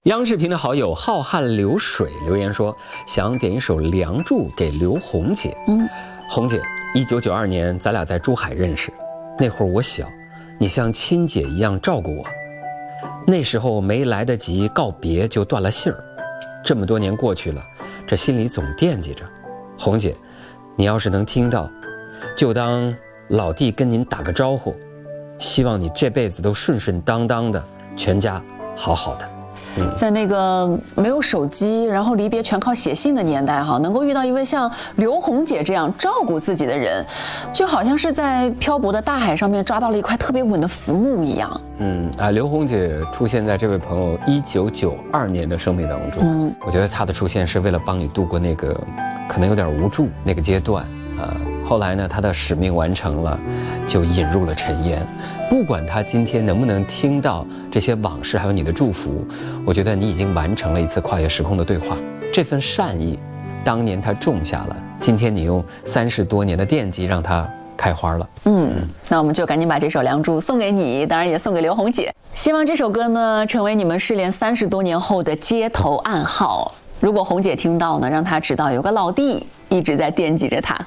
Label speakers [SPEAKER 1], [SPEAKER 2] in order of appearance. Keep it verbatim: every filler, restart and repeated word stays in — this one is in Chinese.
[SPEAKER 1] 央视频的好友浩瀚流水留言说，想点一首《梁祝》给刘红姐。嗯，红姐，一九九二年咱俩在珠海认识，那会儿我小，你像亲姐一样照顾我。那时候没来得及告别就断了信儿，这么多年过去了，这心里总惦记着。红姐，你要是能听到，就当老弟跟您打个招呼，希望你这辈子都顺顺当当的，全家好好的。
[SPEAKER 2] 在那个没有手机，然后离别全靠写信的年代哈，能够遇到一位像刘红姐这样照顾自己的人，就好像是在漂泊的大海上面抓到了一块特别稳的浮木一样。
[SPEAKER 1] 嗯啊，刘红姐出现在这位朋友一九九二年的生命当中，嗯，我觉得她的出现是为了帮你度过那个可能有点无助那个阶段啊。后来呢，她的使命完成了，就引入了尘烟。不管她今天能不能听到这些往事，还有你的祝福，我觉得你已经完成了一次跨越时空的对话。这份善意，当年她种下了，今天你用三十多年的惦记让它开花了。
[SPEAKER 2] 嗯，那我们就赶紧把这首《梁祝》送给你，当然也送给刘红姐。希望这首歌呢，成为你们失联三十多年后的街头暗号。如果红姐听到呢，让她知道有个老弟一直在惦记着她。